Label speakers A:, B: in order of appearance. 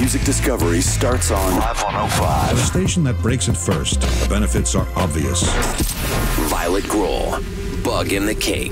A: music discovery starts on Live 105.
B: The station that breaks it first. The benefits are obvious.
A: Violet Grohl, Bug in the Cake.